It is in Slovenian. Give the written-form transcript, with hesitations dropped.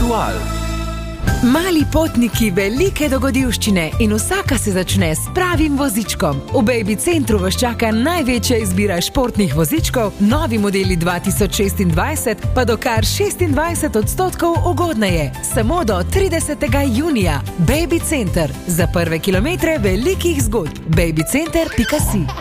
Aktual. Mali potniki, velike dogodivščine in vsaka se začne s pravim vozičkom. V Baby Centru vas čaka največja izbira športnih vozičkov, novi modeli 2026 pa do kar 26% ugodneje. Samo do 30. junija. Baby Center. Za prve kilometre velikih zgodb. babycenter.si